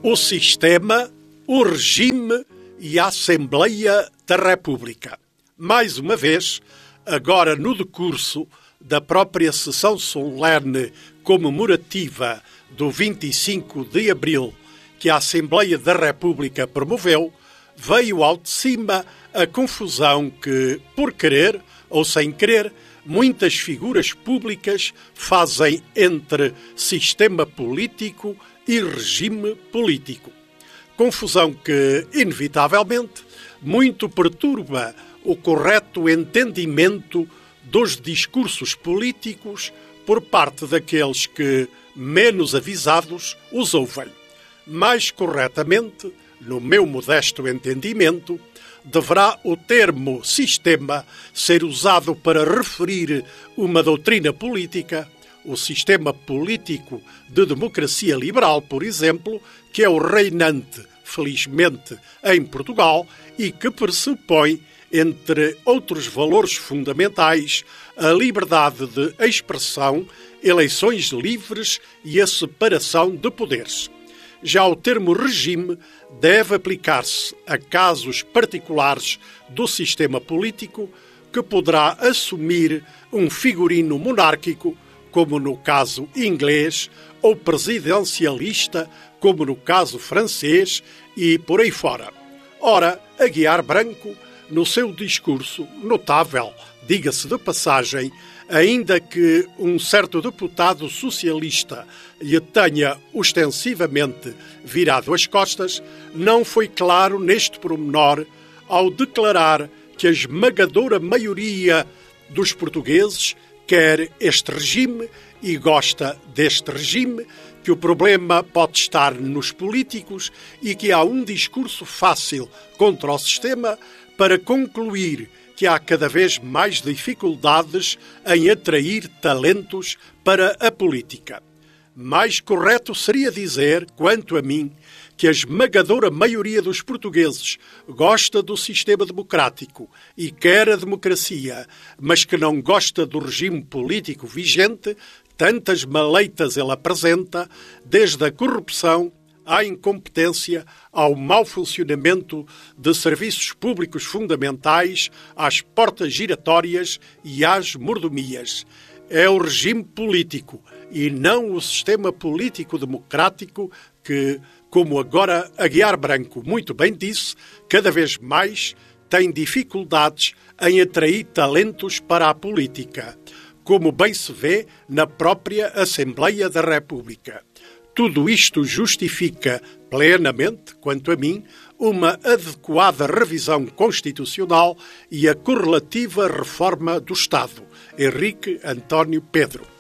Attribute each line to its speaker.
Speaker 1: o sistema, o regime e a Assembleia da República. Mais uma vez, agora no decurso da própria sessão solene comemorativa do 25 de abril que a Assembleia da República promoveu, veio ao de cima a confusão que, por querer ou sem querer, muitas figuras públicas fazem entre sistema político e regime político. Confusão que, inevitavelmente, muito perturba o correto entendimento dos discursos políticos por parte daqueles que, menos avisados, os ouvem. Mais corretamente, no meu modesto entendimento, deverá o termo sistema ser usado para referir uma doutrina política, o sistema político de democracia liberal, por exemplo, que é o reinante, felizmente, em Portugal e que pressupõe, entre outros valores fundamentais, a liberdade de expressão, eleições livres e a separação de poderes. Já o termo regime deve aplicar-se a casos particulares do sistema político que poderá assumir um figurino monárquico, como no caso inglês, ou presidencialista, como no caso francês, e por aí fora. Ora, Aguiar Branco, no seu discurso notável, diga-se de passagem, ainda que um certo deputado socialista lhe tenha ostensivamente virado as costas, não foi claro neste pormenor ao declarar que a esmagadora maioria dos portugueses quer este regime e gosta deste regime, que o problema pode estar nos políticos e que há um discurso fácil contra o sistema para concluir que há cada vez mais dificuldades em atrair talentos para a política. Mais correto seria dizer, quanto a mim, que a esmagadora maioria dos portugueses gosta do sistema democrático e quer a democracia, mas que não gosta do regime político vigente, tantas maleitas ele apresenta, desde a corrupção à incompetência, ao mau funcionamento de serviços públicos fundamentais, às portas giratórias e às mordomias. É o regime político e não o sistema político democrático que, como agora Aguiar Branco muito bem disse, cada vez mais tem dificuldades em atrair talentos para a política, como bem se vê na própria Assembleia da República. Tudo isto justifica plenamente, quanto a mim, uma adequada revisão constitucional e a correlativa reforma do Estado. Henrique António Pedro.